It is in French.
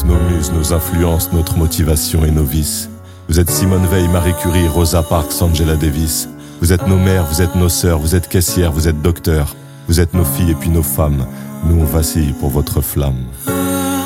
êtes nos muses, nos influences, notre motivation et nos vices. Vous êtes Simone Veil, Marie Curie, Rosa Parks, Angela Davis. Vous êtes nos mères, vous êtes nos sœurs, vous êtes caissières, vous êtes docteurs. Vous êtes nos filles et puis nos femmes. Nous on vacille pour votre flamme.